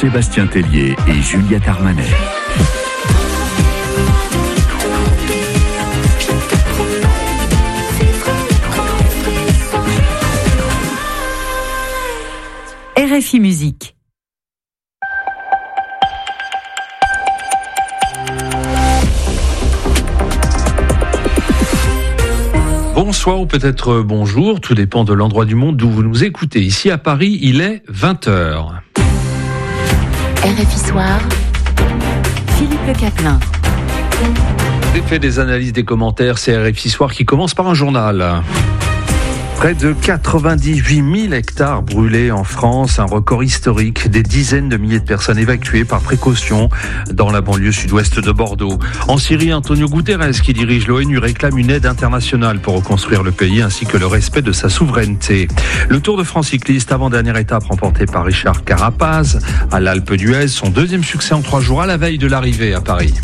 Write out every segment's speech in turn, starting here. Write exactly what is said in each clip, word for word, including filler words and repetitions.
Sébastien Tellier et Juliette Armanet. R F I Musique. Bonsoir ou peut-être bonjour, tout dépend de l'endroit du monde d'où vous nous écoutez. Ici à Paris, il est vingt heures. R F I Soir, Philippe Le Caplin. J'ai fait des analyses, des commentaires, c'est R F I Soir qui commence par un journal. Près de quatre-vingt-dix-huit mille hectares brûlés en France, un record historique, des dizaines de milliers de personnes évacuées par précaution dans la banlieue sud-ouest de Bordeaux. En Syrie, Antonio Guterres, qui dirige l'ONU, réclame une aide internationale pour reconstruire le pays ainsi que le respect de sa souveraineté. Le Tour de France cycliste, avant-dernière étape remportée par Richard Carapaz à l'Alpe d'Huez, son deuxième succès en trois jours à la veille de l'arrivée à Paris.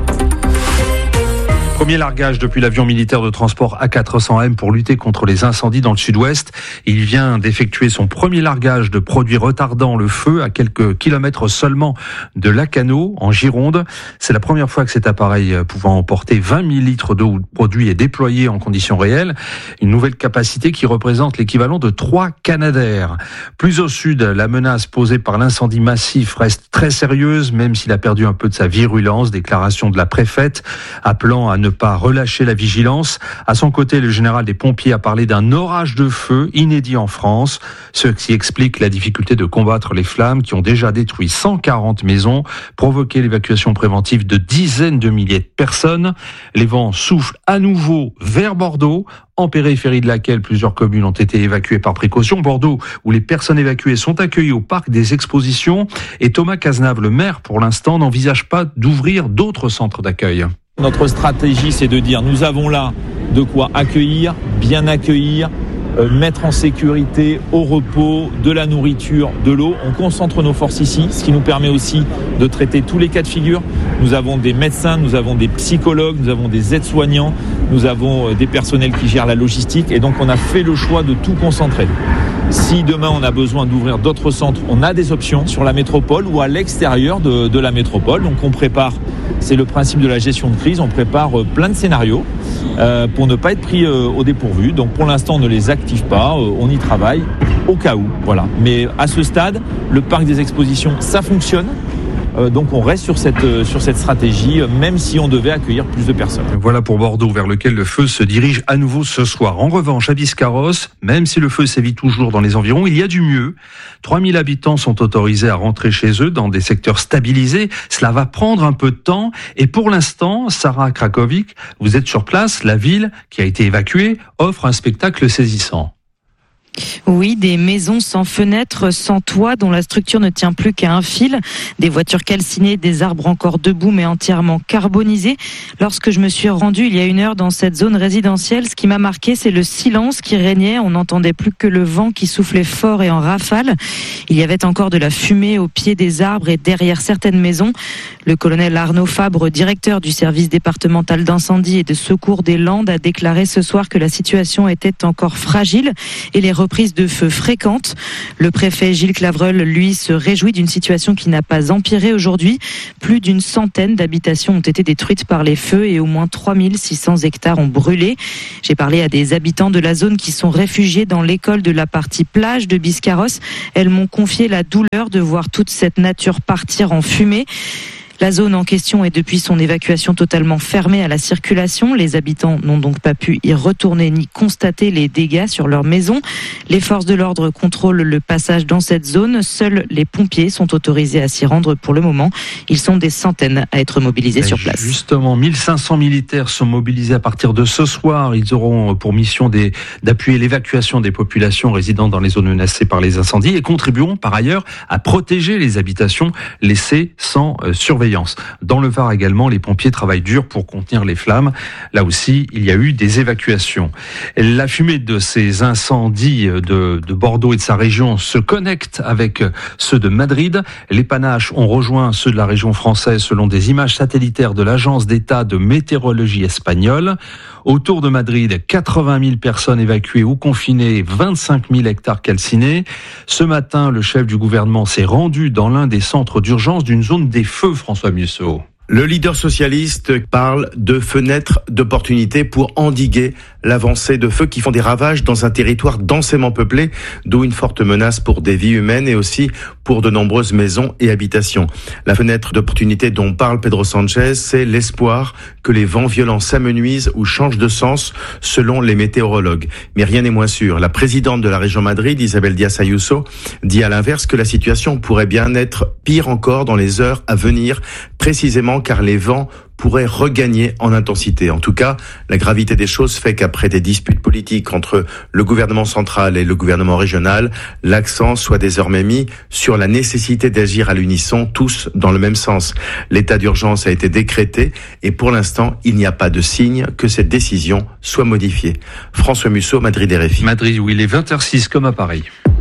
Premier largage depuis l'avion militaire de transport A quatre cents M pour lutter contre les incendies dans le sud-ouest. Il vient d'effectuer son premier largage de produits retardant le feu à quelques kilomètres seulement de Lacanau, en Gironde. C'est la première fois que cet appareil pouvant emporter vingt mille litres d'eau ou de produits est déployé en conditions réelles. Une nouvelle capacité qui représente l'équivalent de trois Canadair. Plus au sud, la menace posée par l'incendie massif reste très sérieuse, même s'il a perdu un peu de sa virulence. Déclaration de la préfète appelant à ne pas relâcher la vigilance. À son côté, le général des pompiers a parlé d'un orage de feu inédit en France, ce qui explique la difficulté de combattre les flammes qui ont déjà détruit cent quarante maisons, provoqué l'évacuation préventive de dizaines de milliers de personnes. Les vents soufflent à nouveau vers Bordeaux, en périphérie de laquelle plusieurs communes ont été évacuées par précaution. Bordeaux, où les personnes évacuées sont accueillies au parc des expositions. Et Thomas Cazenave, le maire, pour l'instant, n'envisage pas d'ouvrir d'autres centres d'accueil. Notre stratégie, c'est de dire nous avons là de quoi accueillir, bien accueillir, euh, mettre en sécurité, au repos, de la nourriture, de l'eau. On concentre nos forces ici, ce qui nous permet aussi de traiter tous les cas de figure. Nous avons des médecins, nous avons des psychologues, nous avons des aides-soignants, nous avons des personnels qui gèrent la logistique et donc on a fait le choix de tout concentrer. Si demain on a besoin d'ouvrir d'autres centres, on a des options sur la métropole ou à l'extérieur de, de la métropole. Donc on prépare, c'est le principe de la gestion de crise, on prépare plein de scénarios euh, pour ne pas être pris euh, au dépourvu. Donc pour l'instant on ne les active pas, euh, on y travaille au cas où. Voilà. Mais à ce stade, le parc des expositions, ça fonctionne. Euh, donc on reste sur cette, euh, sur cette stratégie, euh, même si on devait accueillir plus de personnes. Voilà pour Bordeaux, vers lequel le feu se dirige à nouveau ce soir. En revanche, à Biscarrosse, même si le feu sévit toujours dans les environs, il y a du mieux. trois mille habitants sont autorisés à rentrer chez eux dans des secteurs stabilisés. Cela va prendre un peu de temps. Et pour l'instant, Sarah Krakovic, vous êtes sur place. La ville, qui a été évacuée, offre un spectacle saisissant. Oui, des maisons sans fenêtres, sans toit, dont la structure ne tient plus qu'à un fil, des voitures calcinées, des arbres encore debout mais entièrement carbonisés. Lorsque je me suis rendue il y a une heure dans cette zone résidentielle, ce qui m'a marqué, c'est le silence qui régnait. On n'entendait plus que le vent qui soufflait fort et en rafale. Il y avait encore de la fumée au pied des arbres et derrière certaines maisons. Le colonel Arnaud Fabre, directeur du service départemental d'incendie et de secours des Landes, a déclaré ce soir que la situation était encore fragile et les reprises de feu fréquentes. Le préfet Gilles Clavreul, lui, se réjouit d'une situation qui n'a pas empiré aujourd'hui. Plus d'une centaine d'habitations ont été détruites par les feux et au moins trois mille six cents hectares ont brûlé. J'ai parlé à des habitants de la zone qui sont réfugiés dans l'école de la partie plage de Biscarrosse. Elles m'ont confié la douleur de voir toute cette nature partir en fumée. La zone en question est depuis son évacuation totalement fermée à la circulation. Les habitants n'ont donc pas pu y retourner ni constater les dégâts sur leur maison. Les forces de l'ordre contrôlent le passage dans cette zone. Seuls les pompiers sont autorisés à s'y rendre pour le moment. Ils sont des centaines à être mobilisés sur place. Justement, mille cinq cents militaires sont mobilisés à partir de ce soir. Ils auront pour mission des, d'appuyer l'évacuation des populations résidant dans les zones menacées par les incendies et contribueront par ailleurs à protéger les habitations laissées sans euh, surveillance. Dans le Var également, les pompiers travaillent dur pour contenir les flammes. Là aussi, il y a eu des évacuations. La fumée de ces incendies de, de Bordeaux et de sa région se connecte avec ceux de Madrid. Les panaches ont rejoint ceux de la région française selon des images satellitaires de l'Agence d'État de météorologie espagnole. Autour de Madrid, quatre-vingt mille personnes évacuées ou confinées, vingt-cinq mille hectares calcinés. Ce matin, le chef du gouvernement s'est rendu dans l'un des centres d'urgence d'une zone des feux, François Musso. Le leader socialiste parle de fenêtres d'opportunité pour endiguer l'avancée de feux qui font des ravages dans un territoire densément peuplé, d'où une forte menace pour des vies humaines et aussi pour de nombreuses maisons et habitations. La fenêtre d'opportunité dont parle Pedro Sanchez, c'est l'espoir que les vents violents s'amenuisent ou changent de sens selon les météorologues. Mais rien n'est moins sûr. La présidente de la région Madrid, Isabel Díaz Ayuso, dit à l'inverse que la situation pourrait bien être pire encore dans les heures à venir, précisément car les vents pourraient regagner en intensité. En tout cas, la gravité des choses fait qu'après des disputes politiques entre le gouvernement central et le gouvernement régional, l'accent soit désormais mis sur la nécessité d'agir à l'unisson, tous dans le même sens. L'état d'urgence a été décrété et pour l'instant, il n'y a pas de signe que cette décision soit modifiée. François Musso, Madrid R F I. Madrid, où il est vingt heures six comme à Paris.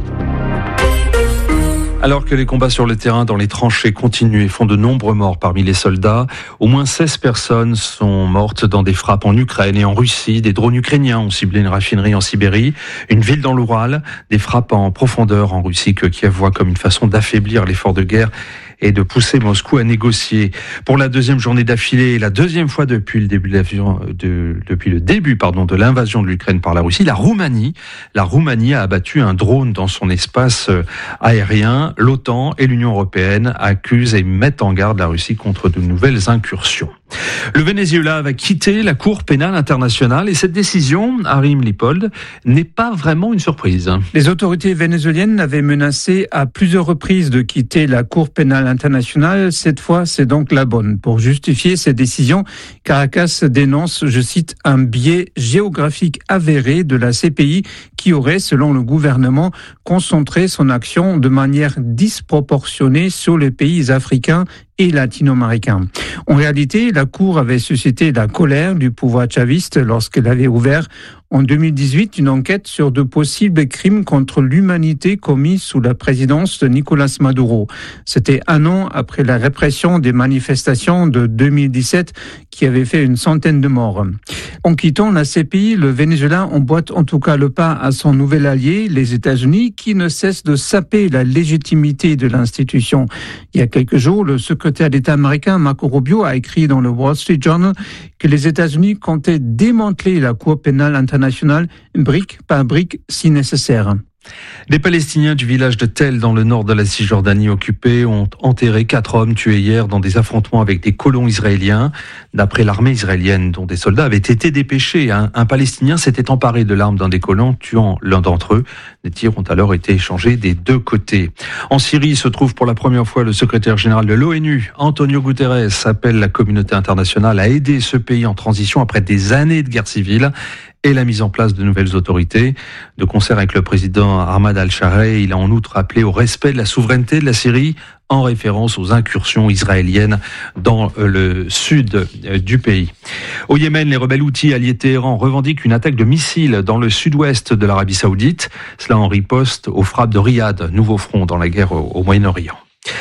Alors que les combats sur le terrain dans les tranchées continuent et font de nombreux morts parmi les soldats, au moins seize personnes sont mortes dans des frappes en Ukraine et en Russie. Des drones ukrainiens ont ciblé une raffinerie en Sibérie, une ville dans l'Oural, des frappes en profondeur en Russie que Kiev voit comme une façon d'affaiblir l'effort de guerre et de pousser Moscou à négocier. Pour la deuxième journée d'affilée, la deuxième fois depuis le début de, de, depuis le début pardon, de l'invasion de l'Ukraine par la Russie, la Roumanie, la Roumanie a abattu un drone dans son espace aérien. L'OTAN et l'Union européenne accusent et mettent en garde la Russie contre de nouvelles incursions. Le Venezuela va quitter la Cour pénale internationale et cette décision, Harim Lipold, n'est pas vraiment une surprise. Les autorités vénézuéliennes avaient menacé à plusieurs reprises de quitter la Cour pénale internationale. Cette fois, c'est donc la bonne. Pour justifier cette décision, Caracas dénonce, je cite, un biais géographique avéré de la C P I qui aurait, selon le gouvernement, concentré son action de manière disproportionnée sur les pays africains et latino-américains. En réalité, la Cour avait suscité la colère du pouvoir chaviste lorsqu'elle avait ouvert en deux mille dix-huit une enquête sur de possibles crimes contre l'humanité commis sous la présidence de Nicolás Maduro. C'était un an après la répression des manifestations de deux mille dix-sept qui avait fait une centaine de morts. En quittant la C P I, le Venezuela emboîte en tout cas le pas à son nouvel allié, les États-Unis, qui ne cessent de saper la légitimité de l'institution. Il y a quelques jours, le secrétaire d'État américain Marco Rubio a écrit dans le Wall Street Journal que les États-Unis comptaient démanteler la Cour pénale internationale brique par brique si nécessaire. Les Palestiniens du village de Tel, dans le nord de la Cisjordanie occupée, ont enterré quatre hommes tués hier dans des affrontements avec des colons israéliens. D'après l'armée israélienne, dont des soldats avaient été dépêchés, un, un Palestinien s'était emparé de l'arme d'un des colons, tuant l'un d'entre eux. Des tirs ont alors été échangés des deux côtés. En Syrie se trouve pour la première fois le secrétaire général de l'ONU, Antonio Guterres, appelle la communauté internationale à aider ce pays en transition après des années de guerre civile et la mise en place de nouvelles autorités. De concert avec le président Ahmad al-Shara, il a en outre appelé au respect de la souveraineté de la Syrie en référence aux incursions israéliennes dans le sud du pays. Au Yémen, les rebelles houthis alliés Téhéran revendiquent une attaque de missiles dans le sud-ouest de l'Arabie Saoudite. Cela en riposte aux frappes de Riyad, nouveau front dans la guerre au Moyen-Orient.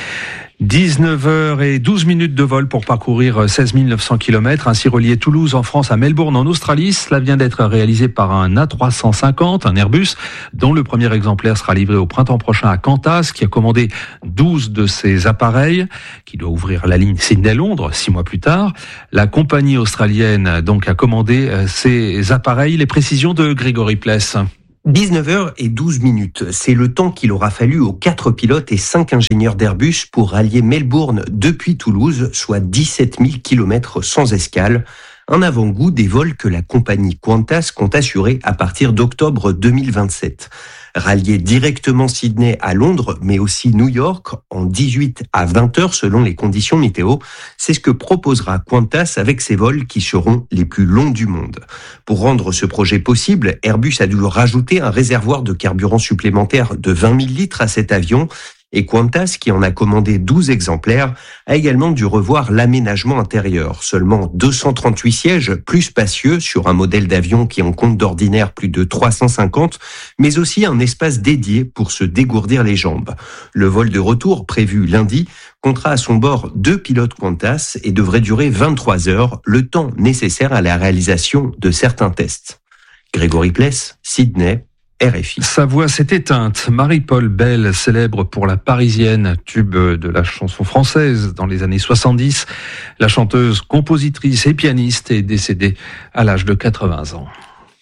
dix-neuf heures douze minutes de vol pour parcourir seize mille neuf cents kilomètres, ainsi relier Toulouse en France à Melbourne en Australie. Cela vient d'être réalisé par un A trois cent cinquante, un Airbus, dont le premier exemplaire sera livré au printemps prochain à Qantas, qui a commandé douze de ces appareils, qui doit ouvrir la ligne Sydney-Londres six mois plus tard. La compagnie australienne donc a commandé ces appareils. Les précisions de Grégory Pless. dix-neuf heures douze minutes, c'est le temps qu'il aura fallu aux quatre pilotes et cinq ingénieurs d'Airbus pour rallier Melbourne depuis Toulouse, soit dix-sept mille kilomètres sans escale. Un avant-goût des vols que la compagnie Qantas compte assurer à partir d'octobre deux mille vingt-sept. Rallier directement Sydney à Londres, mais aussi New York, en dix-huit à vingt heures selon les conditions météo, c'est ce que proposera Qantas avec ses vols qui seront les plus longs du monde. Pour rendre ce projet possible, Airbus a dû rajouter un réservoir de carburant supplémentaire de vingt mille litres à cet avion. Et Qantas, qui en a commandé douze exemplaires, a également dû revoir l'aménagement intérieur. Seulement deux cent trente-huit sièges, plus spacieux sur un modèle d'avion qui en compte d'ordinaire plus de trois cent cinquante, mais aussi un espace dédié pour se dégourdir les jambes. Le vol de retour, prévu lundi, comptera à son bord deux pilotes Qantas et devrait durer vingt-trois heures, le temps nécessaire à la réalisation de certains tests. Grégory Pless, Sydney, R F I. Sa voix s'est éteinte. Marie-Paul Bell, célèbre pour La Parisienne, tube de la chanson française dans les années soixante-dix. La chanteuse, compositrice et pianiste est décédée à l'âge de quatre-vingts ans.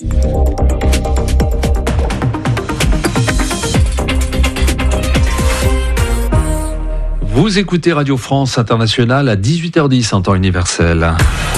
Vous écoutez Radio France Internationale à dix-huit heures dix en temps universel.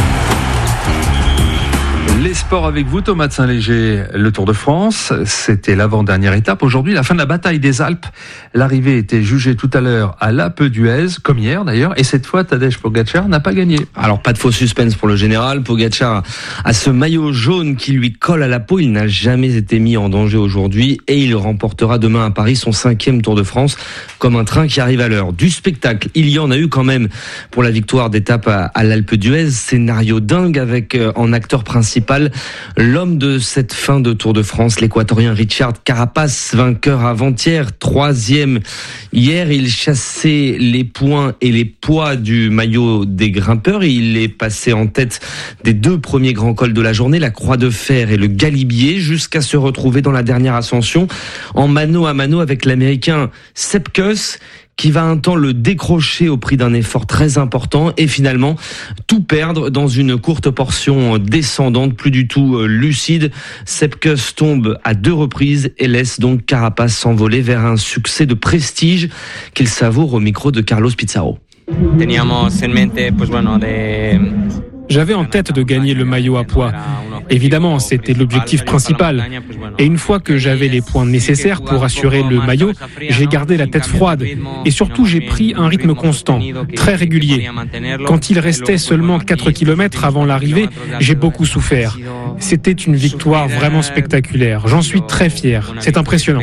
Les sports avec vous, Thomas de Saint-Léger. Le Tour de France, c'était l'avant-dernière étape. Aujourd'hui, la fin de la bataille des Alpes. L'arrivée était jugée tout à l'heure à l'Alpe d'Huez, comme hier d'ailleurs. Et cette fois, Tadej Pogačar n'a pas gagné. Alors, pas de faux suspense pour le général. Pogačar a ce maillot jaune qui lui colle à la peau. Il n'a jamais été mis en danger aujourd'hui. Et il remportera demain à Paris son cinquième Tour de France, comme un train qui arrive à l'heure. Du spectacle, il y en a eu quand même pour la victoire d'étape à, à l'Alpe d'Huez. Scénario dingue avec euh, en acteur principal l'homme de cette fin de Tour de France, l'équatorien Richard Carapaz, vainqueur avant-hier, troisième hier. Il chassait les points et les poids du maillot des grimpeurs. Il est passé en tête des deux premiers grands cols de la journée, la Croix de Fer et le Galibier, jusqu'à se retrouver dans la dernière ascension en mano à mano avec l'Américain Sepp Kuss, qui va un temps le décrocher au prix d'un effort très important et finalement tout perdre dans une courte portion descendante, plus du tout lucide. Sepp Kuss tombe à deux reprises et laisse donc Carapaz s'envoler vers un succès de prestige qu'il savoure au micro de Carlos Pizarro. J'avais en tête de gagner le maillot à poids. Évidemment, c'était l'objectif principal. Et une fois que j'avais les points nécessaires pour assurer le maillot, j'ai gardé la tête froide. Et surtout, j'ai pris un rythme constant, très régulier. Quand il restait seulement quatre kilomètres avant l'arrivée, j'ai beaucoup souffert. C'était une victoire vraiment spectaculaire. J'en suis très fier. C'est impressionnant.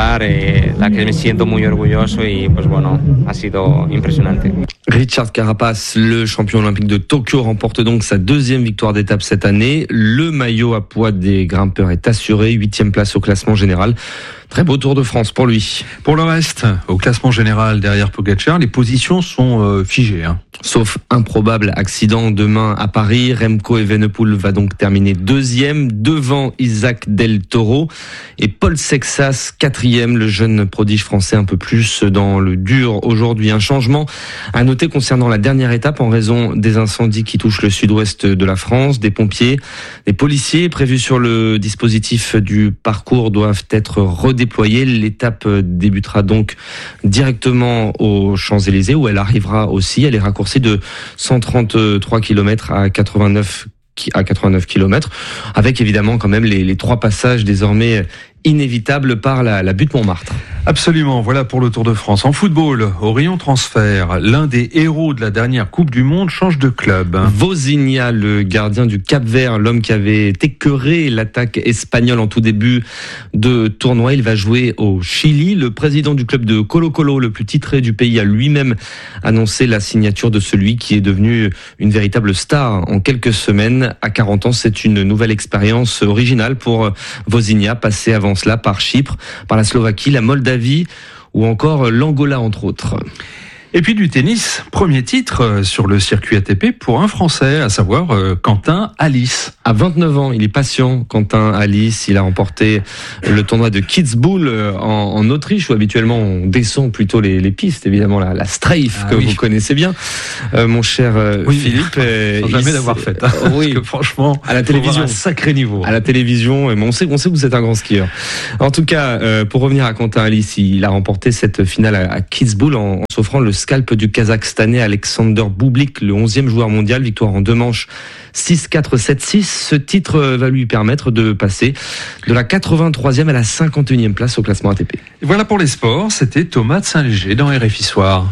Richard Carapaz, le champion olympique de Tokyo, remporte donc sa deuxième victoire d'étape cette année. Le maillot à poids des grimpeurs est assuré, huitième place au classement général. Très beau Tour de France pour lui. Pour le reste, au classement général derrière Pogačar, les positions sont euh, figées. Hein. Sauf un probable accident demain à Paris. Remco Evenepoel va donc terminer deuxième devant Isaac Del Toro et Paul Sexas quatrième, le jeune prodige français un peu plus dans le dur aujourd'hui. Un changement à noter concernant la dernière étape en raison des incendies qui touchent le sud-ouest de la France. Des pompiers, des policiers prévus sur le dispositif du parcours doivent être redéployés. L'étape débutera donc directement aux Champs-Élysées où elle arrivera aussi. Elle est raccourcie de cent trente-trois kilomètres à quatre-vingt-neuf à quatre-vingt-neuf kilomètres, avec évidemment quand même les, les trois passages désormais inévitables par la, la butte Montmartre. Absolument, voilà pour le Tour de France. En football, au rayon transfert, l'un des héros de la dernière Coupe du Monde change de club. Vozinha, le gardien du Cap-Vert, l'homme qui avait écœuré l'attaque espagnole en tout début de tournoi, il va jouer au Chili. Le président du club de Colo-Colo, le plus titré du pays, a lui-même annoncé la signature de celui qui est devenu une véritable star en quelques semaines. À quarante ans, c'est une nouvelle expérience originale pour Vozinha, passé avant cela par Chypre, par la Slovaquie, la Moldavie ou encore l'Angola entre autres. Et puis du tennis, premier titre sur le circuit A T P pour un Français, à savoir Quentin Halys. À vingt-neuf ans, il est patient, Quentin Halys. Il a remporté le tournoi de Kitzbühel en, en Autriche, où habituellement on descend plutôt les, les pistes, évidemment la, la Strafe ah, que oui. vous connaissez bien, euh, mon cher euh, oui, Philippe. Sans jamais l'avoir faite. Hein, oui, parce que franchement, à la télévision, un sacré niveau. À la télévision, mais on sait, on sait que vous êtes un grand skieur. En tout cas, euh, pour revenir à Quentin Halys, il a remporté cette finale à, à Kitzbühel en, en s'offrant le scalp du Kazakhstanais Alexander Bublik, le onzième joueur mondial, victoire en deux manches six quatre sept six. Ce titre va lui permettre de passer de la quatre-vingt-troisième à la cinquante et unième place au classement A T P. Voilà pour les sports, c'était Thomas de Saint-Léger dans R F I Soir.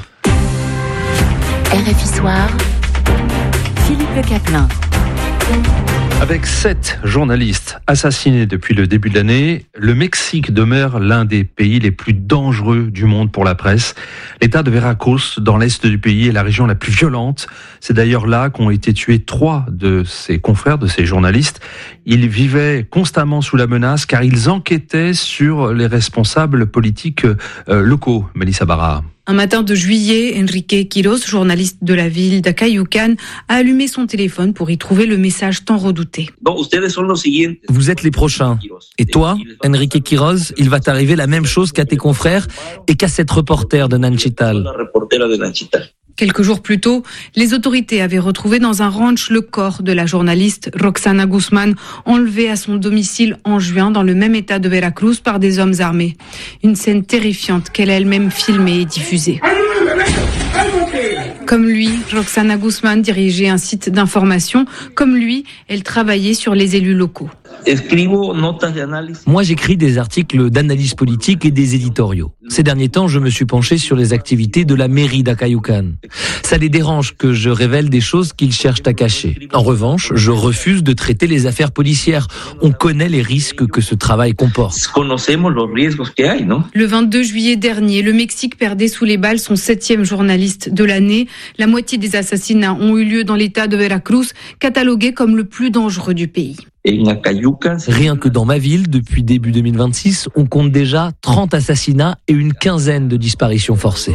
R F I Soir, Philippe Le Caplin. Avec sept journalistes assassinés depuis le début de l'année, le Mexique demeure l'un des pays les plus dangereux du monde pour la presse. L'État de Veracruz, dans l'est du pays, est la région la plus violente. C'est d'ailleurs là qu'ont été tués trois de ses confrères, de ses journalistes. Ils vivaient constamment sous la menace car ils enquêtaient sur les responsables politiques euh, locaux. Melissa Barra. Un matin de juillet, Enrique Quiroz, journaliste de la ville d'Acayucan, a allumé son téléphone pour y trouver le message tant redouté. Vous êtes les prochains. Et toi, Enrique Quiroz, il va t'arriver la même chose qu'à tes confrères et qu'à cette reporter de Nanchital. Quelques jours plus tôt, les autorités avaient retrouvé dans un ranch le corps de la journaliste Roxana Guzmán, enlevée à son domicile en juin dans le même état de Veracruz par des hommes armés. Une scène terrifiante qu'elle a elle-même filmée et diffusée. Comme lui, Roxana Guzmán dirigeait un site d'information. Comme lui, elle travaillait sur les élus locaux. Moi, j'écris des articles d'analyse politique et des éditoriaux. Ces derniers temps, je me suis penché sur les activités de la mairie d'Acayucan. Ça les dérange que je révèle des choses qu'ils cherchent à cacher. En revanche, je refuse de traiter les affaires policières. On connaît les risques que ce travail comporte. Le vingt-deux juillet dernier, le Mexique perdait sous les balles son septième journaliste de l'année. La moitié des assassinats ont eu lieu dans l'état de Veracruz, catalogué comme le plus dangereux du pays. Rien que dans ma ville, depuis début deux mille vingt-six, on compte déjà trente assassinats et une quinzaine de disparitions forcées.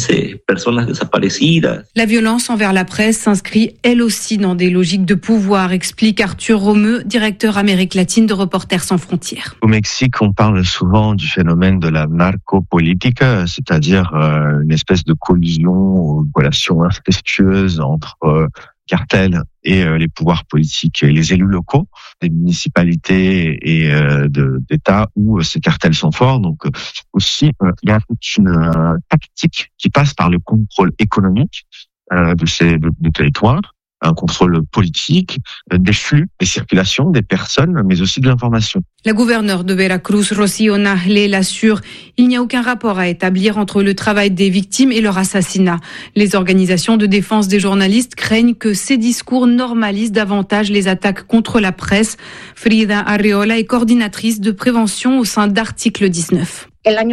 La violence envers la presse s'inscrit elle aussi dans des logiques de pouvoir, explique Arthur Romeu, directeur Amérique latine de Reporters sans frontières. Au Mexique, on parle souvent du phénomène de la narcopolitique, c'est-à-dire euh, une espèce de collusion ou de relation incestueuse entre euh, cartels et euh, les pouvoirs politiques et les élus locaux, des municipalités et euh, de, d'États où euh, ces cartels sont forts. Donc euh, aussi, euh, il y a toute une euh, tactique qui passe par le contrôle économique euh, de ces de, de territoires, un contrôle politique, euh, des flux, des circulations, des personnes, mais aussi de l'information. La gouverneure de Veracruz, Rocío Nahle, l'assure, il n'y a aucun rapport à établir entre le travail des victimes et leur assassinat. Les organisations de défense des journalistes craignent que ces discours normalisent davantage les attaques contre la presse. Frida Arreola est coordinatrice de prévention au sein d'Article dix-neuf.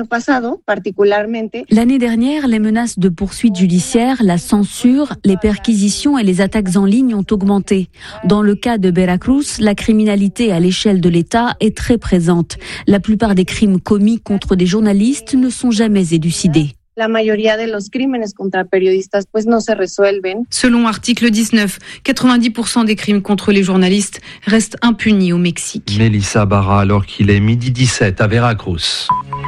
L'année dernière, les menaces de poursuites judiciaires, la censure, les perquisitions et les attaques en ligne ont augmenté. Dans le cas de Veracruz, la criminalité à l'échelle de l'État est très présente. La plupart des crimes commis contre des journalistes ne sont jamais élucidés. La mayoría de los crímenes contra periodistas pues no se resuelven. Selon Article dix-neuf, quatre-vingt-dix pour cent des crimes contre les journalistes restent impunis au Mexique. Melissa Barra, alors qu'il est midi dix-sept à Veracruz.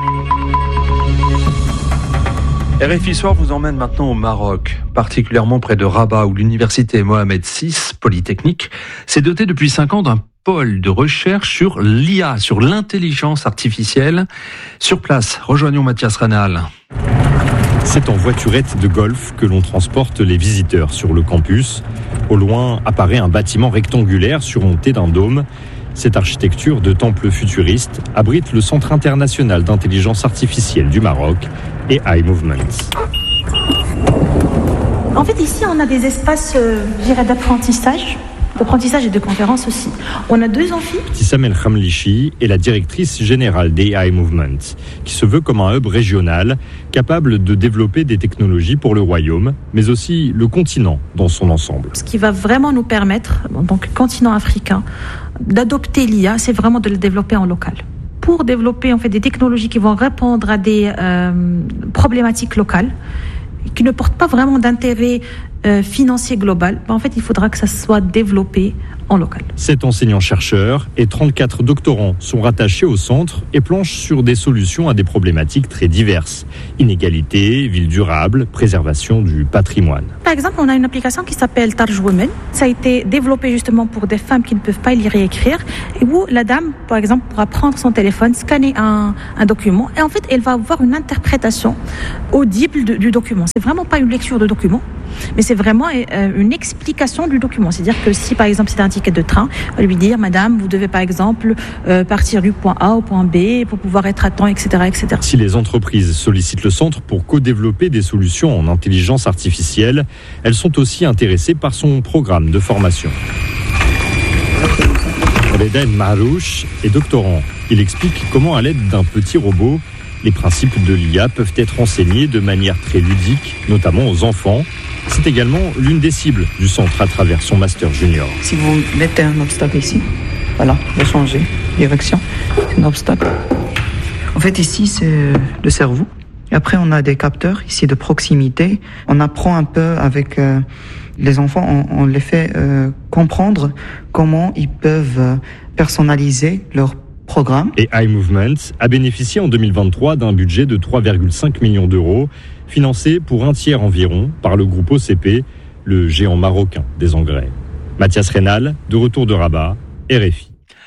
R F I Soir vous emmène maintenant au Maroc, particulièrement près de Rabat, où l'université Mohamed six, Polytechnique, s'est dotée depuis cinq ans d'un pôle de recherche sur l'I A, sur l'intelligence artificielle. Sur place, rejoignons Mathias Ranal. C'est en voiturette de golf que l'on transporte les visiteurs sur le campus. Au loin apparaît un bâtiment rectangulaire surmonté d'un dôme. Cette architecture de temple futuriste abrite le Centre international d'intelligence artificielle du Maroc et iMovement. En fait, ici, on a des espaces, euh, je dirais, d'apprentissage. D'apprentissage et de conférences aussi. On a deux amphis. Tissam El Khamlichi est la directrice générale d'A I Movement, qui se veut comme un hub régional capable de développer des technologies pour le royaume, mais aussi le continent dans son ensemble. Ce qui va vraiment nous permettre, en tant que continent africain, d'adopter l'I A, c'est vraiment de le développer en local. Pour développer en fait des technologies qui vont répondre à des euh, problématiques locales, qui ne portent pas vraiment d'intérêt euh, financier global, en fait, il faudra que ça soit développé en local. Sept enseignants-chercheurs et trente-quatre doctorants sont rattachés au centre et planchent sur des solutions à des problématiques très diverses. Inégalité, ville durable, préservation du patrimoine. Par exemple, on a une application qui s'appelle Tarj Women. Ça a été développé justement pour des femmes qui ne peuvent pas lire et écrire, et où la dame, par exemple, pourra prendre son téléphone, scanner un, un document, et en fait, elle va avoir une interprétation audible de, du document. C'est vraiment pas une lecture de document, mais c'est vraiment euh, une explication du document. C'est-à-dire que si, par exemple, c'est un ticket de train, on va lui dire, madame, vous devez, par exemple, euh, partir du point A au point B pour pouvoir être à temps, et cetera, et cetera. Si les entreprises sollicitent le centre pour co-développer des solutions en intelligence artificielle, elles sont aussi intéressées par son programme de formation. Reda Marouche est doctorant. Il explique comment, à l'aide d'un petit robot, les principes de l'I A peuvent être enseignés de manière très ludique, notamment aux enfants. C'est également l'une des cibles du centre à travers son master junior. Si vous mettez un obstacle ici, voilà, vous changez de direction, c'est un obstacle. En fait, ici, c'est le cerveau. Et après, on a des capteurs ici de proximité. On apprend un peu avec euh, les enfants, on, on les fait euh, comprendre comment ils peuvent personnaliser leur programme. Et iMovement a bénéficié en deux mille vingt-trois d'un budget de trois virgule cinq millions d'euros, financé pour un tiers environ par le groupe O C P, le géant marocain des engrais. Mathias Reynal, de retour de Rabat, R F I.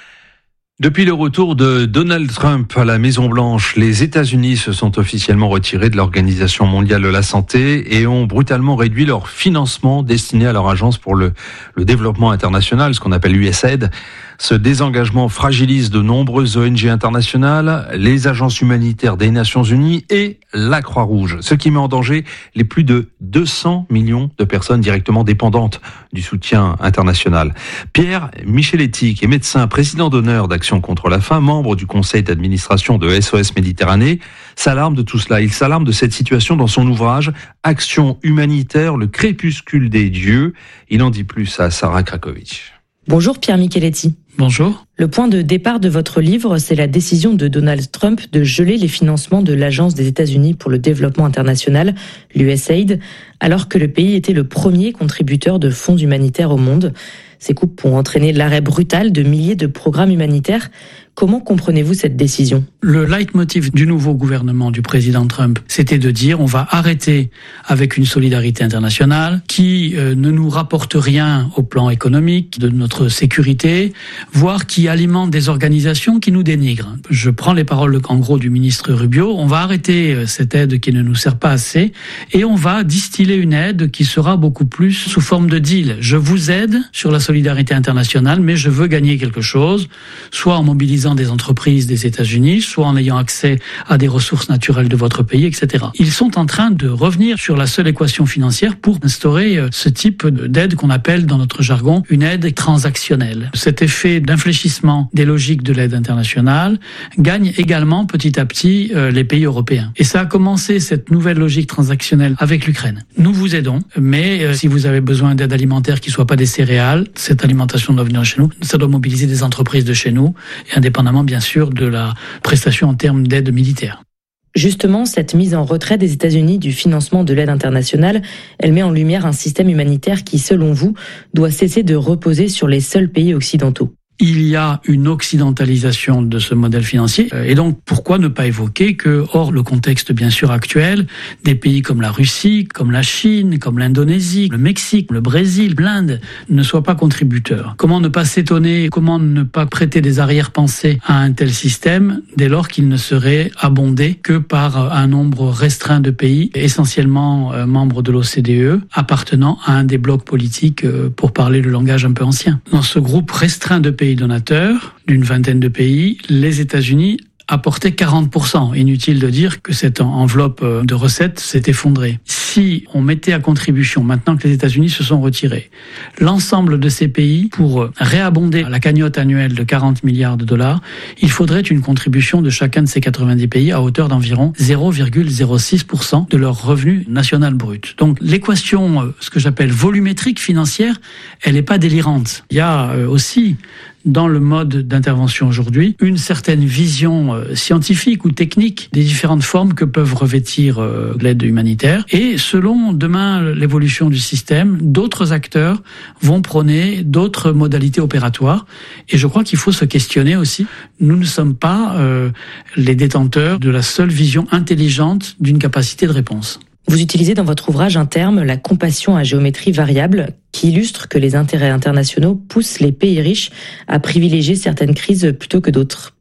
Depuis le retour de Donald Trump à la Maison-Blanche, les États-Unis se sont officiellement retirés de l'Organisation mondiale de la santé et ont brutalement réduit leur financement destiné à leur agence pour le, le développement international, ce qu'on appelle U S A I D. Ce désengagement fragilise de nombreuses O N G internationales, les agences humanitaires des Nations Unies et la Croix-Rouge, ce qui met en danger les plus de deux cents millions de personnes directement dépendantes du soutien international. Pierre Micheletti, qui est médecin, président d'honneur d'Action contre la faim, membre du conseil d'administration de S O S Méditerranée, s'alarme de tout cela. Il s'alarme de cette situation dans son ouvrage « Action humanitaire, le crépuscule des dieux ». Il en dit plus à Sarah Krakovic. Bonjour Pierre Micheletti. Bonjour. Le point de départ de votre livre, c'est la décision de Donald Trump de geler les financements de l'Agence des États-Unis pour le développement international, l'U S A I D, alors que le pays était le premier contributeur de fonds humanitaires au monde. Ces coupes ont entraîné l'arrêt brutal de milliers de programmes humanitaires. Comment comprenez-vous cette décision ? Le leitmotiv du nouveau gouvernement du président Trump, c'était de dire on va arrêter avec une solidarité internationale qui euh, ne nous rapporte rien au plan économique, de notre sécurité, voire qui alimente des organisations qui nous dénigrent. Je prends les paroles en gros du ministre Rubio, on va arrêter cette aide qui ne nous sert pas assez et on va distiller une aide qui sera beaucoup plus sous forme de deal. Je vous aide sur la solidarité internationale, mais je veux gagner quelque chose, soit en mobilisant des entreprises des États-Unis, soit en ayant accès à des ressources naturelles de votre pays, et cetera. Ils sont en train de revenir sur la seule équation financière pour instaurer ce type d'aide qu'on appelle dans notre jargon une aide transactionnelle. Cet effet d'infléchissement des logiques de l'aide internationale gagne également petit à petit euh, les pays européens. Et ça a commencé cette nouvelle logique transactionnelle avec l'Ukraine. Nous vous aidons, mais euh, si vous avez besoin d'aide alimentaire qui ne soit pas des céréales, cette alimentation doit venir chez nous. Ça doit mobiliser des entreprises de chez nous, et indépendamment bien sûr de la prestation en termes d'aide militaire. Justement, cette mise en retrait des États-Unis du financement de l'aide internationale, elle met en lumière un système humanitaire qui, selon vous, doit cesser de reposer sur les seuls pays occidentaux. Il y a une occidentalisation de ce modèle financier. Et donc, pourquoi ne pas évoquer que, hors le contexte bien sûr actuel, des pays comme la Russie, comme la Chine, comme l'Indonésie, le Mexique, le Brésil, l'Inde ne soient pas contributeurs? Comment ne pas s'étonner, comment ne pas prêter des arrière-pensées à un tel système dès lors qu'il ne serait abondé que par un nombre restreint de pays, essentiellement membres de l'O C D E, appartenant à un des blocs politiques, pour parler le langage un peu ancien. Dans ce groupe restreint de pays donateurs, d'une vingtaine de pays, les États-Unis apportaient quarante pour cent. Inutile de dire que cette enveloppe de recettes s'est effondrée. Si on mettait à contribution, maintenant que les États-Unis se sont retirés, l'ensemble de ces pays pour réabonder la cagnotte annuelle de quarante milliards de dollars, il faudrait une contribution de chacun de ces quatre-vingt-dix pays à hauteur d'environ zéro virgule zéro six pour cent de leur revenu national brut. Donc l'équation, ce que j'appelle volumétrique financière, elle n'est pas délirante. Il y a aussi dans le mode d'intervention aujourd'hui une certaine vision euh, scientifique ou technique des différentes formes que peuvent revêtir euh, l'aide humanitaire. Et selon demain l'évolution du système, d'autres acteurs vont prôner d'autres modalités opératoires. Et je crois qu'il faut se questionner aussi. Nous ne sommes pas euh, les détenteurs de la seule vision intelligente d'une capacité de réponse. Vous utilisez dans votre ouvrage un terme, la compassion à géométrie variable, qui illustre que les intérêts internationaux poussent les pays riches à privilégier certaines crises plutôt que d'autres. Pourquoi ?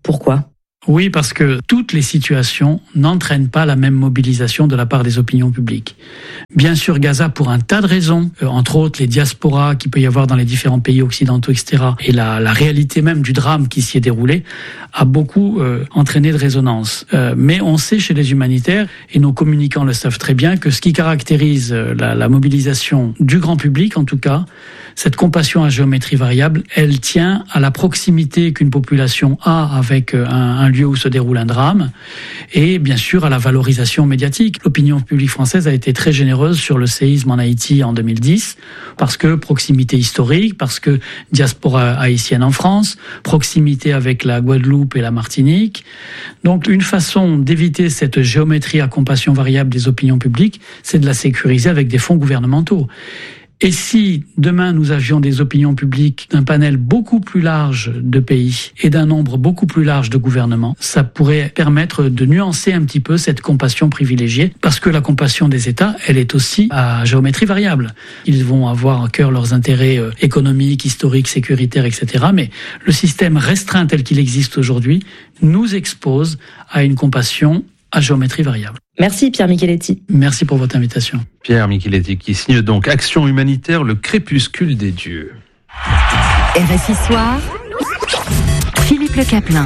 Oui, parce que toutes les situations n'entraînent pas la même mobilisation de la part des opinions publiques. Bien sûr, Gaza, pour un tas de raisons, euh, entre autres les diasporas qu'il peut y avoir dans les différents pays occidentaux, et cetera, et la, la réalité même du drame qui s'y est déroulé, a beaucoup euh, entraîné de résonance. Euh, mais on sait chez les humanitaires, et nos communicants le savent très bien, que ce qui caractérise la, la mobilisation du grand public, en tout cas, cette compassion à géométrie variable, elle tient à la proximité qu'une population a avec un, un lieu où se déroule un drame, et bien sûr à la valorisation médiatique. L'opinion publique française a été très généreuse sur le séisme en Haïti en deux mille dix, parce que proximité historique, parce que diaspora haïtienne en France, proximité avec la Guadeloupe et la Martinique. Donc une façon d'éviter cette géométrie à compassion variable des opinions publiques, c'est de la sécuriser avec des fonds gouvernementaux. Et si demain nous avions des opinions publiques d'un panel beaucoup plus large de pays et d'un nombre beaucoup plus large de gouvernements, ça pourrait permettre de nuancer un petit peu cette compassion privilégiée, parce que la compassion des États, elle est aussi à géométrie variable. Ils vont avoir à cœur leurs intérêts économiques, historiques, sécuritaires, et cetera. Mais le système restreint tel qu'il existe aujourd'hui nous expose à une compassion à géométrie variable. Merci Pierre Micheletti. Merci pour votre invitation. Pierre Micheletti qui signe donc Action humanitaire, le crépuscule des dieux. R F I Soir, Philippe Le Caplin.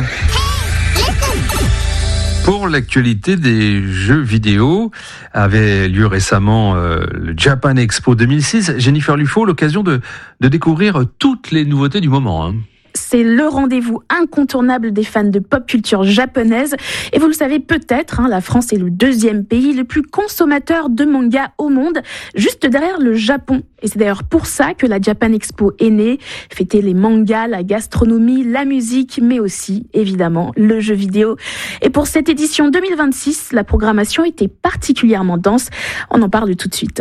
Pour l'actualité des jeux vidéo, avait lieu récemment euh, le Japan Expo deux mille six. Jennifer Lufo, l'occasion de, de découvrir toutes les nouveautés du moment. Hein. C'est le rendez-vous incontournable des fans de pop culture japonaise. Et vous le savez peut-être, hein, la France est le deuxième pays le plus consommateur de mangas au monde, juste derrière le Japon. Et c'est d'ailleurs pour ça que la Japan Expo est née, fêter les mangas, la gastronomie, la musique, mais aussi, évidemment, le jeu vidéo. Et pour cette édition deux mille vingt-six, la programmation était particulièrement dense. On en parle tout de suite.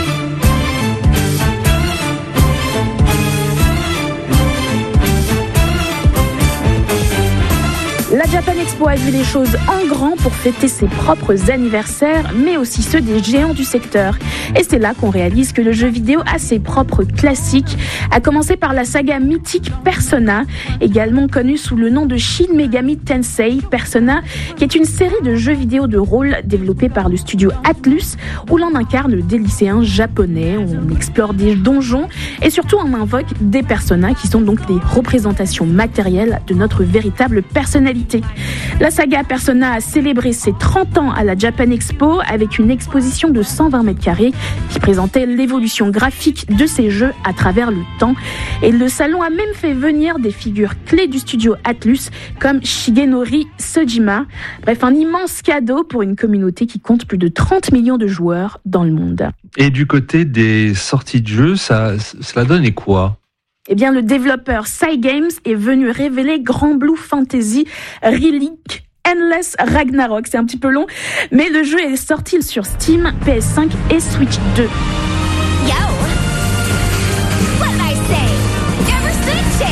La Japan Expo a vu les choses en grand pour fêter ses propres anniversaires, mais aussi ceux des géants du secteur. Et c'est là qu'on réalise que le jeu vidéo a ses propres classiques, à commencer par la saga mythique Persona, également connue sous le nom de Shin Megami Tensei Persona, qui est une série de jeux vidéo de rôle développée par le studio Atlus, où l'on incarne des lycéens japonais, on explore des donjons, et surtout on invoque des personas qui sont donc les représentations matérielles de notre véritable personnalité. La saga Persona a célébré ses trente ans à la Japan Expo avec une exposition de cent vingt mètres carrés qui présentait l'évolution graphique de ces jeux à travers le temps. Et le salon a même fait venir des figures clés du studio Atlus comme Shigenori Sojima. Bref, un immense cadeau pour une communauté qui compte plus de trente millions de joueurs dans le monde. Et du côté des sorties de jeux, ça, cela donne quoi ? Eh bien, le développeur Cygames est venu révéler Grand Blue Fantasy Relic Endless Ragnarok. C'est un petit peu long, mais le jeu est sorti sur Steam, P S cinq et Switch deux. Yo! What did I say? Ever stood a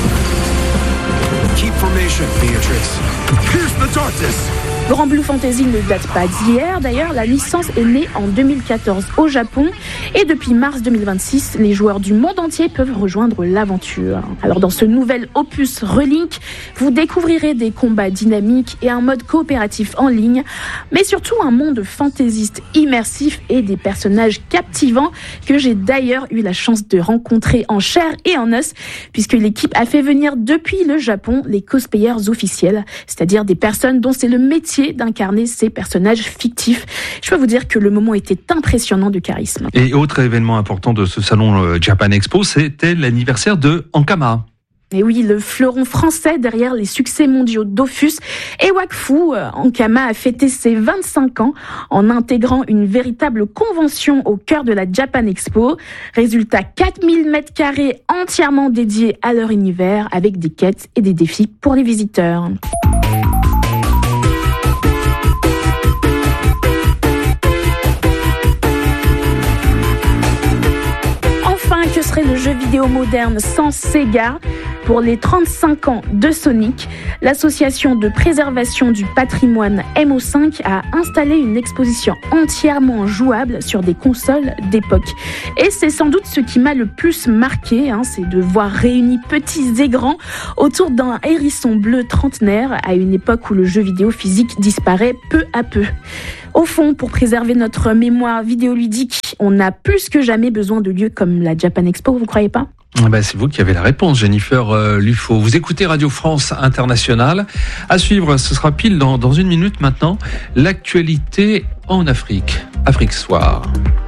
chance? Keep formation, Beatrix. Pierce the darkness! Grand Blue Fantasy ne date pas d'hier, d'ailleurs la licence est née en deux mille quatorze au Japon et depuis mars deux mille vingt-six, les joueurs du monde entier peuvent rejoindre l'aventure. Alors dans ce nouvel opus Relink, vous découvrirez des combats dynamiques et un mode coopératif en ligne, mais surtout un monde fantaisiste immersif et des personnages captivants que j'ai d'ailleurs eu la chance de rencontrer en chair et en os, puisque l'équipe a fait venir depuis le Japon les cosplayers officiels, c'est-à-dire des personnes dont c'est le métier d'incarner ces personnages fictifs. Je peux vous dire que le moment était impressionnant de charisme. Et autre événement important de ce salon Japan Expo, c'était l'anniversaire de Ankama. Et oui, le fleuron français derrière les succès mondiaux Dofus et Wakfu, Ankama a fêté ses vingt-cinq ans en intégrant une véritable convention au cœur de la Japan Expo. Résultat, quatre mille mètres carrés entièrement dédiés à leur univers avec des quêtes et des défis pour les visiteurs. Que serait le jeu vidéo moderne sans Sega ? Pour les trente-cinq ans de Sonic, l'association de préservation du patrimoine M O cinq a installé une exposition entièrement jouable sur des consoles d'époque. Et c'est sans doute ce qui m'a le plus marqué, hein, c'est de voir réunis petits et grands autour d'un hérisson bleu trentenaire à une époque où le jeu vidéo physique disparaît peu à peu. Au fond, pour préserver notre mémoire vidéoludique, on a plus que jamais besoin de lieux comme la Japan Expo, vous croyez pas ? Ben, c'est vous qui avez la réponse, Jennifer euh, Lufo. Vous écoutez Radio France Internationale. À suivre, ce sera pile dans, dans une minute maintenant, l'actualité en Afrique. Afrique Soir.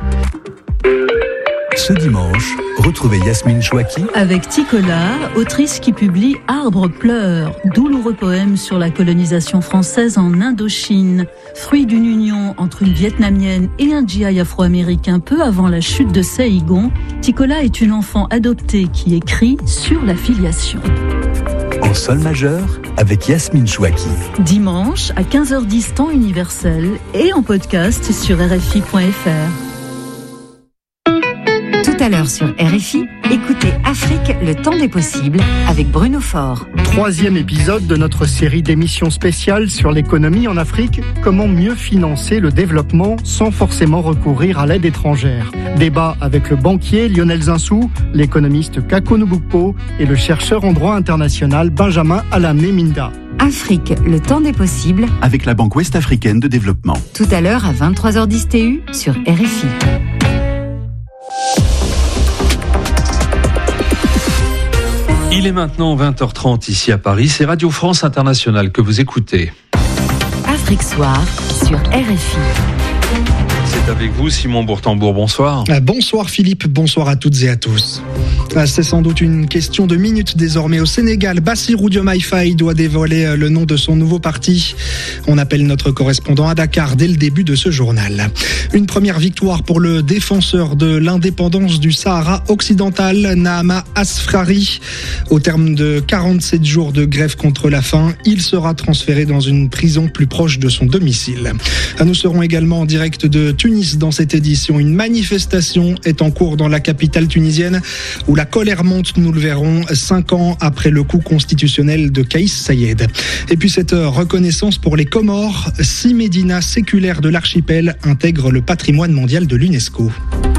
Ce dimanche, retrouvez Yasmine Chouaki avec Ticola, autrice qui publie Arbre pleure, douloureux poème sur la colonisation française en Indochine. Fruit d'une union entre une Vietnamienne et un G I afro-américain peu avant la chute de Saigon, Ticola est une enfant adoptée qui écrit sur la filiation. En sol majeur, avec Yasmine Chouaki. Dimanche à quinze heures dix temps universel et en podcast sur R F I point F R. Tout à l'heure sur R F I, écoutez Afrique, le temps des possibles avec Bruno Faure. Troisième épisode de notre série d'émissions spéciales sur l'économie en Afrique. Comment mieux financer le développement sans forcément recourir à l'aide étrangère. Débat avec le banquier Lionel Zinsou, l'économiste Kako Nubukpo et le chercheur en droit international Benjamin Alamné Minda. Afrique, le temps des possibles avec la Banque ouest-africaine de développement. Tout à l'heure à vingt-trois heures dix T U sur R F I. Il est maintenant vingt heures trente ici à Paris. C'est Radio France Internationale que vous écoutez. Afrique Soir sur R F I. C'est avec vous, Simon Bourtambour. Bonsoir. Bonsoir Philippe, bonsoir à toutes et à tous. C'est sans doute une question de minutes désormais au Sénégal. Bassirou Diomaye Faye doit dévoiler le nom de son nouveau parti. On appelle notre correspondant à Dakar dès le début de ce journal. Une première victoire pour le défenseur de l'indépendance du Sahara occidental, Nahama Asfrari. Au terme de quarante-sept jours de grève contre la faim, il sera transféré dans une prison plus proche de son domicile. Nous serons également en direct de Tunis dans cette édition. Une manifestation est en cours dans la capitale tunisienne où la colère monte, nous le verrons, cinq ans après le coup constitutionnel de Kaïs Saïed. Et puis cette reconnaissance pour les Comores, six médinas séculaires de l'archipel intègrent le patrimoine mondial de l'UNESCO.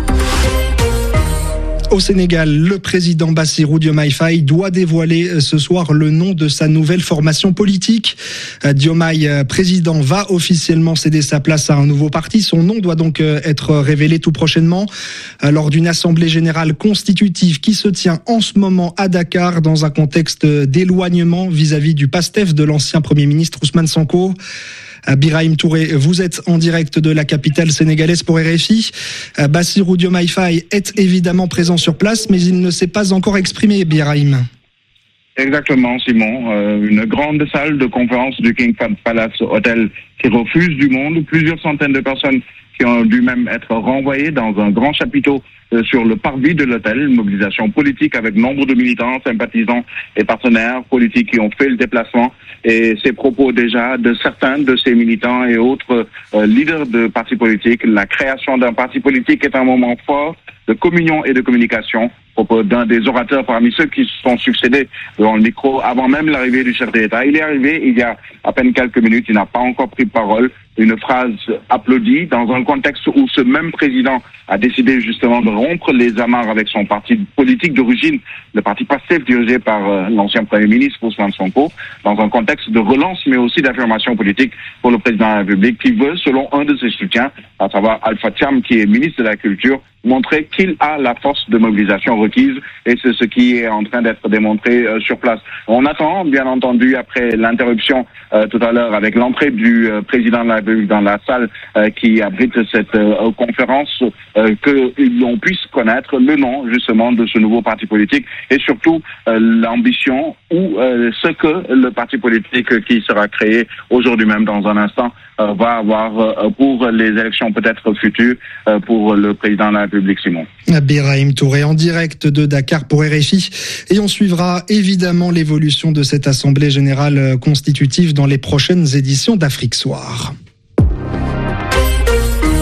Au Sénégal, le président Bassirou Diomaye Faye doit dévoiler ce soir le nom de sa nouvelle formation politique. Diomaye, président, va officiellement céder sa place à un nouveau parti. Son nom doit donc être révélé tout prochainement lors d'une assemblée générale constitutive qui se tient en ce moment à Dakar dans un contexte d'éloignement vis-à-vis du PASTEF de l'ancien Premier ministre Ousmane Sonko. Birahim Touré, vous êtes en direct de la capitale sénégalaise pour R F I. Bassirou Diomaye Faye est évidemment présent sur place, mais il ne s'est pas encore exprimé, Birahim. Exactement, Simon. Euh, une grande salle de conférence du King Fahd Palace Hotel qui refuse du monde. Plusieurs centaines de personnes qui ont dû même être renvoyées dans un grand chapiteau euh, sur le parvis de l'hôtel. Une mobilisation politique avec nombre de militants, sympathisants et partenaires politiques qui ont fait le déplacement. Et ces propos déjà de certains de ces militants et autres euh, leaders de partis politiques. La création d'un parti politique est un moment fort de communion et de communication. Propos d'un des orateurs parmi ceux qui se sont succédés devant le micro avant même l'arrivée du chef d'État. Il est arrivé il y a à peine quelques minutes, il n'a pas encore pris parole. Une phrase applaudie dans un contexte où ce même président a décidé justement de rompre les amarres avec son parti politique d'origine, le parti PASTEF dirigé par euh, l'ancien Premier ministre Ousmane Sonko, dans un contexte de relance mais aussi d'affirmation politique pour le président de la République qui veut, selon un de ses soutiens, à savoir Alpha Thiam qui est ministre de la Culture, montrer qu'il a la force de mobilisation requise et c'est ce qui est en train d'être démontré euh, sur place. On attend, bien entendu, après l'interruption euh, tout à l'heure avec l'entrée du euh, président de la République dans la salle euh, qui abrite cette euh, conférence, euh, que l'on puisse connaître le nom justement de ce nouveau parti politique et surtout euh, l'ambition ou euh, ce que le parti politique qui sera créé aujourd'hui même dans un instant euh, va avoir euh, pour les élections peut-être futures euh, pour le président de la République, Simon. Birahim Touré en direct de Dakar pour R F I et on suivra évidemment l'évolution de cette assemblée générale constitutive dans les prochaines éditions d'Afrique Soir.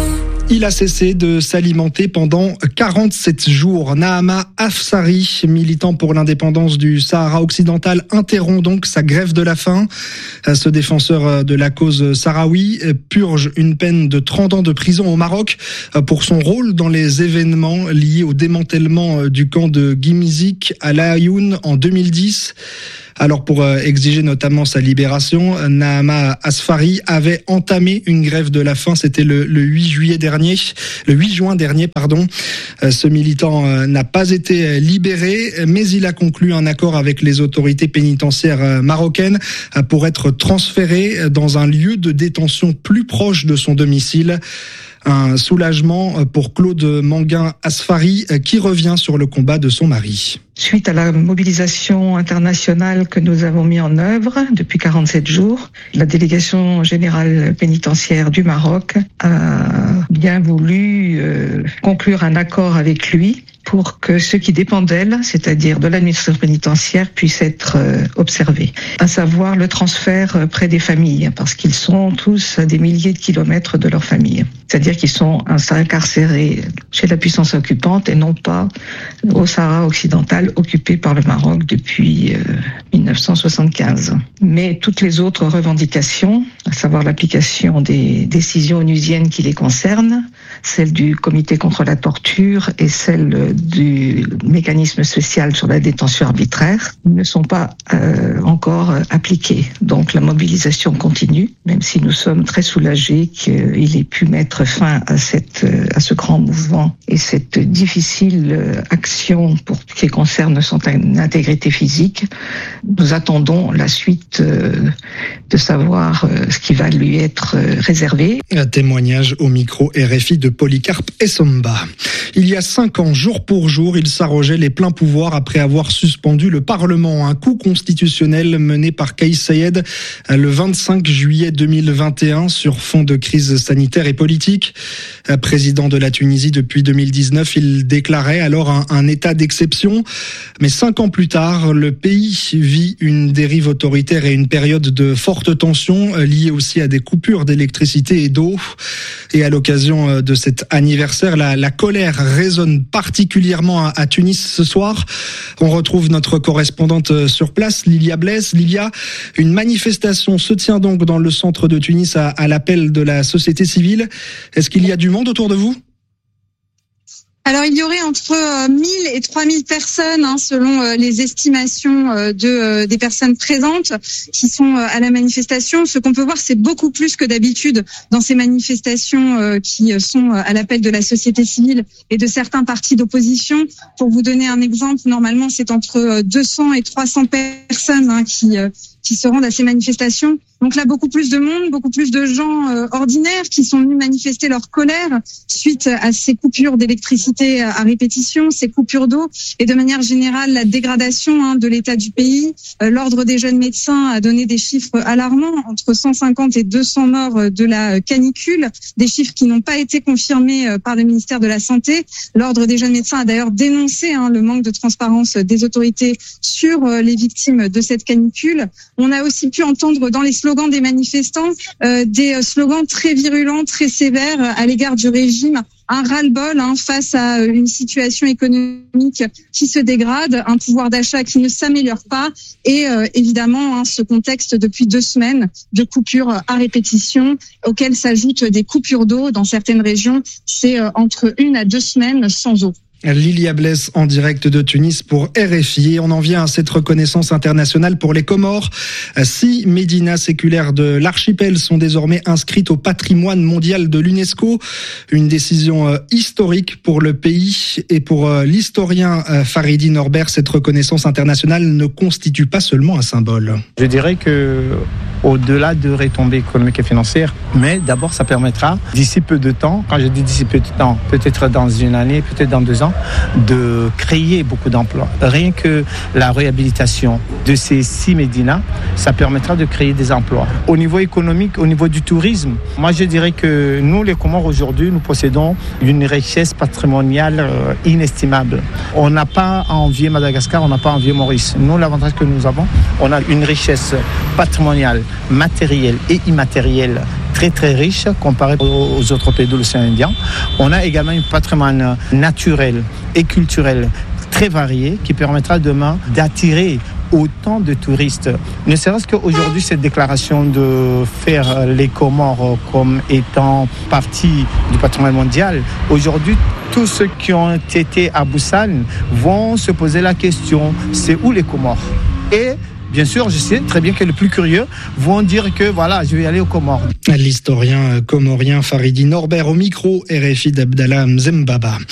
Il a cessé de s'alimenter pendant quarante-sept jours. Nahama Afsari, militant pour l'indépendance du Sahara occidental, interrompt donc sa grève de la faim. Ce défenseur de la cause sahraoui purge une peine de trente ans de prison au Maroc pour son rôle dans les événements liés au démantèlement du camp de Gimzik à La Ayoun en deux mille dix. Alors pour exiger notamment sa libération, Nahama Afsari avait entamé une grève de la faim. C'était le, le huit juillet dernier, le huit juin dernier, pardon. Ce militant n'a pas été libéré, mais il a conclu un accord avec les autorités pénitentiaires marocaines pour être transféré dans un lieu de détention plus proche de son domicile. Un soulagement pour Claude Manguin Afsari qui revient sur le combat de son mari. Suite à la mobilisation internationale que nous avons mis en œuvre depuis quarante-sept jours, la délégation générale pénitentiaire du Maroc a bien voulu euh, conclure un accord avec lui pour que ceux qui dépendent d'elle, c'est-à-dire de l'administration pénitentiaire, puissent être euh, observés. À savoir le transfert près des familles, parce qu'ils sont tous à des milliers de kilomètres de leur famille. C'est-à-dire qu'ils sont incarcérés chez la puissance occupante et non pas au Sahara occidental, occupé par le Maroc depuis euh, dix-neuf cent soixante-quinze. Mais toutes les autres revendications, à savoir l'application des décisions onusiennes qui les concernent, celle du comité contre la torture et celle du mécanisme spécial sur la détention arbitraire, ne sont pas euh, encore appliquées. Donc la mobilisation continue, même si nous sommes très soulagés qu'il ait pu mettre fin à, cette, à ce grand mouvement et cette difficile action pour ce qui concerne son intégrité physique. Nous attendons la suite de savoir ce qui va lui être réservé. Un témoignage au micro R F I de Polycarpe Essomba. Il y a cinq ans, jour pour jour, il s'arrogeait les pleins pouvoirs après avoir suspendu le Parlement. Un coup constitutionnel mené par Kais Saied le vingt-cinq juillet deux mille vingt et un sur fond de crise sanitaire et politique. Président de la Tunisie depuis deux mille dix-neuf, il déclarait alors un, un état d'exception. Mais cinq ans plus tard, le pays vit une dérive autoritaire et une période de forte tension liée aussi à des coupures d'électricité et d'eau. Et à l'occasion de cet anniversaire, la, la colère résonne particulièrement à, à Tunis ce soir. On retrouve notre correspondante sur place, Lilia Blaise. Lilia, une manifestation se tient donc dans le centre de Tunis à, à l'appel de la société civile. Est-ce qu'il y a du monde autour de vous ? Alors, il y aurait entre mille et trois mille personnes, hein, selon euh, les estimations euh, de euh, des personnes présentes qui sont euh, à la manifestation. Ce qu'on peut voir, c'est beaucoup plus que d'habitude dans ces manifestations euh, qui sont à l'appel de la société civile et de certains partis d'opposition. Pour vous donner un exemple, normalement, c'est entre deux cents et trois cents personnes hein, qui euh, qui se rendent à ces manifestations. Donc là, beaucoup plus de monde, beaucoup plus de gens euh, ordinaires qui sont venus manifester leur colère suite à ces coupures d'électricité à répétition, ces coupures d'eau et de manière générale la dégradation hein, de l'état du pays. Euh, L'Ordre des jeunes médecins a donné des chiffres alarmants, entre cent cinquante et deux cents morts de la canicule, des chiffres qui n'ont pas été confirmés par le ministère de la Santé. L'Ordre des jeunes médecins a d'ailleurs dénoncé hein, le manque de transparence des autorités sur euh, les victimes de cette canicule. On a aussi pu entendre dans les slogans des manifestants euh, des slogans très virulents, très sévères à l'égard du régime. Un ras-le-bol hein, face à une situation économique qui se dégrade, un pouvoir d'achat qui ne s'améliore pas et euh, évidemment hein, ce contexte depuis deux semaines de coupures à répétition auxquelles s'ajoutent des coupures d'eau dans certaines régions. C'est euh, entre une à deux semaines sans eau. Lilia Blaise en direct de Tunis pour R F I. Et on en vient à cette reconnaissance internationale pour les Comores. Six médinas séculaires de l'archipel sont désormais inscrites au patrimoine mondial de l'UNESCO. Une décision historique pour le pays et pour l'historien Faridi Norbert. Cette reconnaissance internationale ne constitue pas seulement un symbole. Je dirais que au-delà de retombées économiques et financières, mais d'abord ça permettra d'ici peu de temps, quand je dis d'ici peu de temps, peut-être dans une année, peut-être dans deux ans, de créer beaucoup d'emplois. Rien que la réhabilitation de ces six médinas, ça permettra de créer des emplois. Au niveau économique, au niveau du tourisme, moi je dirais que nous les Comores aujourd'hui, nous possédons une richesse patrimoniale euh, inestimable. On n'a pas à envier Madagascar, on n'a pas à envier Maurice. Nous, l'avantage que nous avons, on a une richesse patrimoniale, matérielle et immatérielle très très riche comparé aux autres pays de l'océan Indien. On a également un patrimoine naturel et culturel très varié qui permettra demain d'attirer autant de touristes. Ne serait-ce qu'aujourd'hui, cette déclaration de faire les Comores comme étant partie du patrimoine mondial, aujourd'hui, tous ceux qui ont été à Busan vont se poser la question, c'est où les Comores ? Et bien sûr, je sais très bien que les plus curieux vont dire que voilà, je vais aller aux Comores. L'historien comorien Faridi Norbert au micro R F I d'Abdallah Mzembaba.